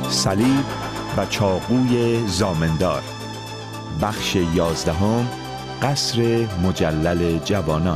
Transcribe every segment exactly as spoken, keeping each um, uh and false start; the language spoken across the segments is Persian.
صلیب و چاقوی زامندار، بخش یازدهم، قصر مجلل جوانان.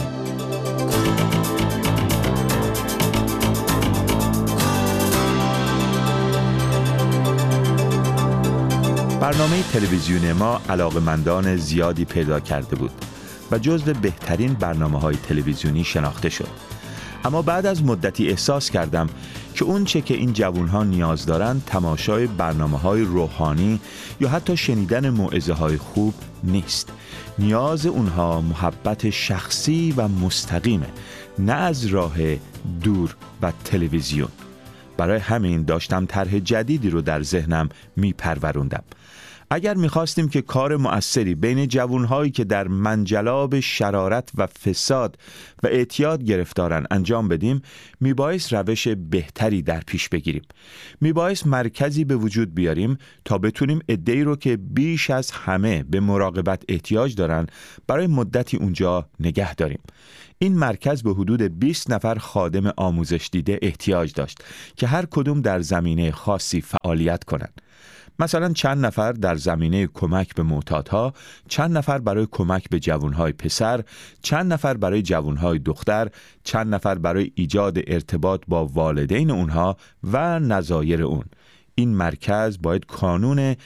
برنامه تلویزیونی ما علاقه‌مندان زیادی پیدا کرده بود و جزو بهترین برنامه‌های تلویزیونی شناخته شد. اما بعد از مدتی احساس کردم که اون چه که این جوانها نیاز دارن تماشای برنامه‌های روحانی یا حتی شنیدن موعظه‌های خوب نیست. نیاز اونها محبت شخصی و مستقیمه، نه از راه دور و تلویزیون. برای همین داشتم طرح جدیدی رو در ذهنم میپروروندم. اگر میخواستیم که کار مؤثری بین جوانهایی که در منجلاب شرارت و فساد و اعتیاد گرفتارن انجام بدیم، میبایست روش بهتری در پیش بگیریم. میبایست مرکزی به وجود بیاریم تا بتونیم عده‌ای رو که بیش از همه به مراقبت احتیاج دارن برای مدتی اونجا نگه داریم. این مرکز به حدود بیست نفر خادم آموزش دیده احتیاج داشت که هر کدوم در زمینه خاصی فعالیت کنند. مثلا چند نفر در زمینه کمک به معتادها، چند نفر برای کمک به جوانهای پسر، چند نفر برای جوانهای دختر، چند نفر برای ایجاد ارتباط با والدین اونها و نظایر اون. این مرکز باید کانون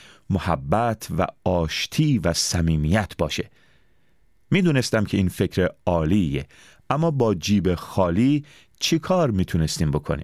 محبت و آشتی و صمیمیت باشه. میدونستم که این فکر عالیه، اما با جیب خالی چی کار میتونستیم بکنیم؟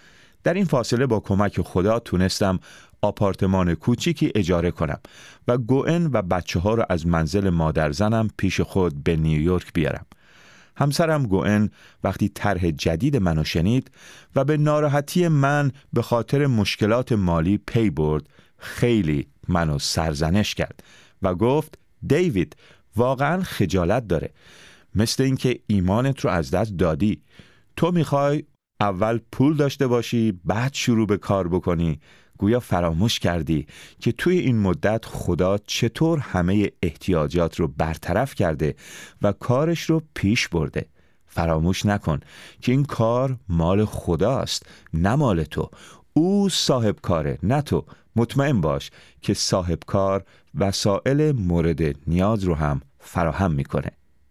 در این فاصله با کمک خدا تونستم آپارتمان کوچیکی اجاره کنم و گوئن و بچه ها رو از منزل مادر زنم پیش خود به نیویورک بیارم. همسرم گوئن وقتی طرح جدید منو شنید و به ناراحتی من به خاطر مشکلات مالی پی برد، خیلی منو سرزنش کرد و گفت دیوید واقعا خجالت داره، مثل اینکه ایمانت رو از دست دادی. تو میخوای اول پول داشته باشی بعد شروع به کار بکنی. گویا فراموش کردی که توی این مدت خدا چطور همه احتیاجات رو برطرف کرده و کارش رو پیش برده. فراموش نکن که این کار مال خداست، نه مال تو. او صاحب کاره، نه تو. مطمئن باش که صاحب کار وسایل مورد نیاز رو هم فراهم میکنه.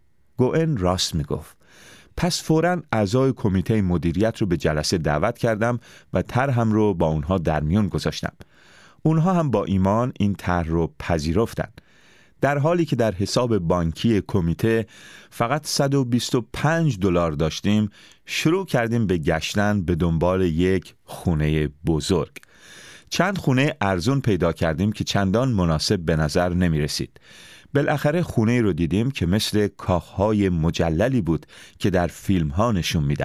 گوئن راست میگفت. پس فوراً اعضای کمیته مدیریت رو به جلسه دعوت کردم و طرحم رو با اونها در میون گذاشتم. اونها هم با ایمان این طرح رو پذیرفتن. در حالی که در حساب بانکی کمیته فقط صد و بیست و پنج دلار داشتیم، شروع کردیم به گشتن به دنبال یک خونه بزرگ. چند خونه ارزون پیدا کردیم که چندان مناسب به نظر نمی رسید. بالاخره خونه رو دیدیم که مثل کاخهای مجللی بود که در فیلم ها نشون میدن.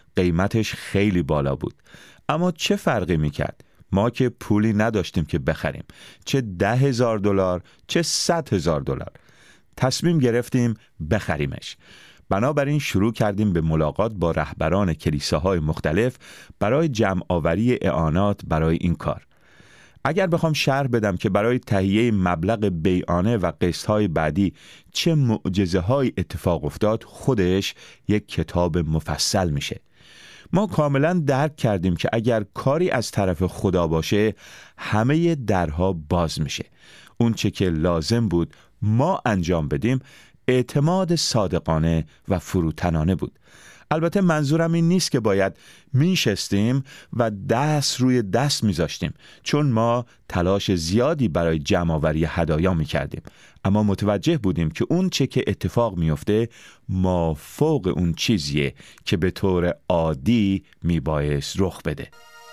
قیمتش خیلی بالا بود، اما چه فرقی میکرد؟ ما که پولی نداشتیم که بخریم، چه ده هزار دلار چه صد هزار دلار. تصمیم گرفتیم بخریمش. بنابراین شروع کردیم به ملاقات با رهبران کلیساهای مختلف برای جمع آوری اعانات برای این کار. اگر بخوام شرح بدم که برای تهیه مبلغ بیعانه و قسطهای بعدی چه معجزه‌هایی اتفاق افتاد، خودش یک کتاب مفصل میشه. ما کاملا درک کردیم که اگر کاری از طرف خدا باشه، همه درها باز میشه. اون چه که لازم بود ما انجام بدیم اعتماد صادقانه و فروتنانه بود. البته منظورم این نیست که باید میشستیم و دست روی دست میذاشتیم، چون ما تلاش زیادی برای جمع‌آوری هدایا میکردیم، اما متوجه بودیم که اون چه که اتفاق میفته مافوق اون چیزیه که به طور عادی میبایست رخ بده.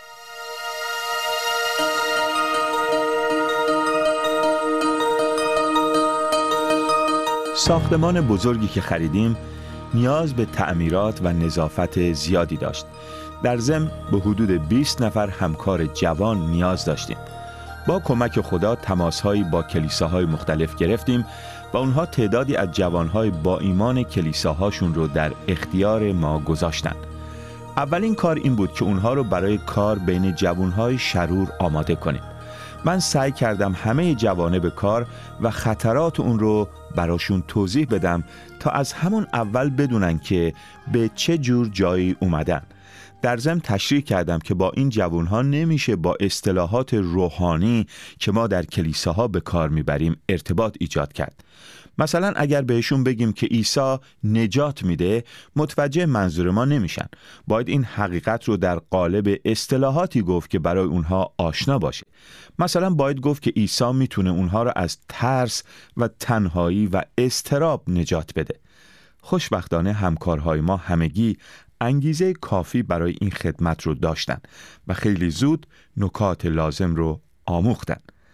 ساختمان بزرگی که خریدیم نیاز به تعمیرات و نظافت زیادی داشت. در ضمن به حدود بیست نفر همکار جوان نیاز داشتیم. با کمک خدا تماس‌هایی با کلیساهای مختلف گرفتیم و اونها تعدادی از جوانهای با ایمان کلیساهاشون رو در اختیار ما گذاشتن. اولین کار این بود که اونها رو برای کار بین جوانهای شرور آماده کنیم. من سعی کردم همه جوانب کار و خطرات اون رو براشون توضیح بدم تا از همون اول بدونن که به چه جور جایی اومدن. در ضمن تشریح کردم که با این جوانها نمیشه با اصطلاحات روحانی که ما در کلیساها به کار میبریم ارتباط ایجاد کرد. مثلا اگر بهشون بگیم که عیسی نجات میده، متوجه منظور ما نمیشن. باید این حقیقت رو در قالب اصطلاحاتی گفت که برای اونها آشنا باشه. مثلا باید گفت که عیسی میتونه اونها رو از ترس و تنهایی و اضطراب نجات بده. خوشبختانه همکارهای ما همگی انگیزه کافی برای این خدمت رو داشتن و خیلی زود نکات لازم رو آموختن.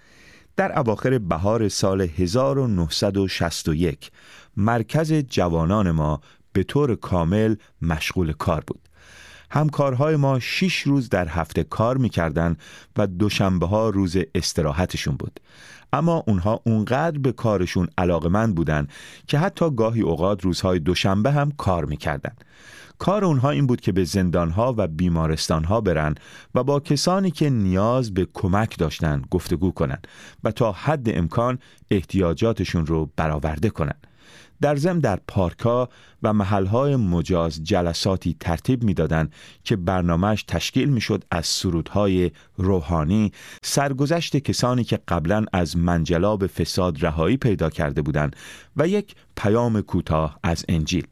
در اواخر بهار سال هزار و نهصد و شصت و یک مرکز جوانان ما به طور کامل مشغول کار بود. همکارهای ما شش روز در هفته کار می‌کردند و دوشنبه ها روز استراحتشون بود. اما اونها اونقدر به کارشون علاقمند بودن که حتی گاهی اوقات روزهای دوشنبه هم کار می‌کردن. کار اونها این بود که به زندانها و بیمارستانها برن و با کسانی که نیاز به کمک داشتن گفتگو کنن و تا حد امکان احتیاجاتشون رو برآورده کنن. در ضمن در پارک‌ها و محل‌های مجاز جلساتی ترتیب می‌دادند که برنامه‌اش تشکیل می‌شد از سرودهای روحانی، سرگذشت کسانی که قبلاً از منجلاب فساد رهایی پیدا کرده بودند و یک پیام کوتاه از انجیل.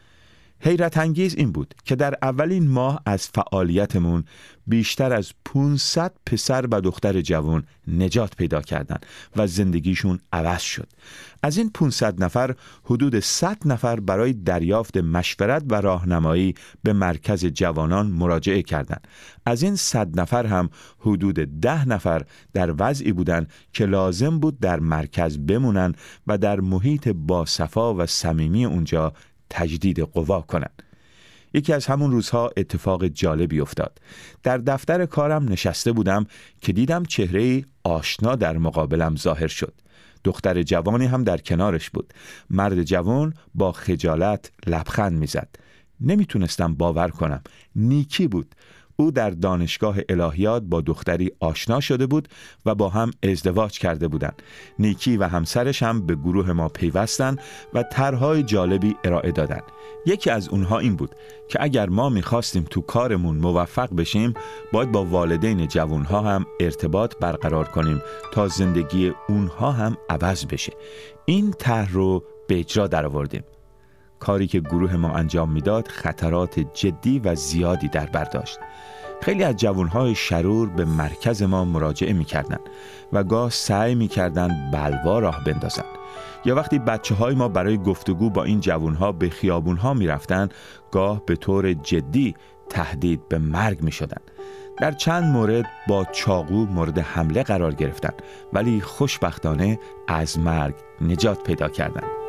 حیرت انگیز این بود که در اولین ماه از فعالیتمون بیشتر از پانصد پسر و دختر جوان نجات پیدا کردند و زندگیشون عوض شد. از این پانصد نفر حدود صد نفر برای دریافت مشورت و راهنمایی به مرکز جوانان مراجعه کردند. از این صد نفر هم حدود ده نفر در وضعی بودند که لازم بود در مرکز بمونن و در محیط باصفا و صمیمی اونجا تجدید قوا کنند. یکی از همون روزها اتفاق جالبی افتاد. در دفتر کارم نشسته بودم که دیدم چهره‌ای آشنا در مقابلم ظاهر شد. دختر جوانی هم در کنارش بود. مرد جوان با خجالت لبخند میزد. نمیتونستم باور کنم. نیکی بود. او در دانشگاه الهیات با دختری آشنا شده بود و با هم ازدواج کرده بودند. نیکی و همسرش هم به گروه ما پیوستند و طرح‌های جالبی ارائه دادند. یکی از اونها این بود که اگر ما می‌خواستیم تو کارمون موفق بشیم، باید با والدین جوانها هم ارتباط برقرار کنیم تا زندگی اونها هم عوض بشه. این طرح رو به اجرا درآوردیم. کاری که گروه ما انجام میداد خطرات جدی و زیادی در بر داشت. خیلی از جوانهای شرور به مرکز ما مراجعه میکردن و گاه سعی میکردن بلوا راه بندازن. یا وقتی بچه های ما برای گفتگو با این جوانها به خیابونها میرفتن، گاه به طور جدی تهدید به مرگ میشدن. در چند مورد با چاقو مورد حمله قرار گرفتن، ولی خوشبختانه از مرگ نجات پیدا کردند.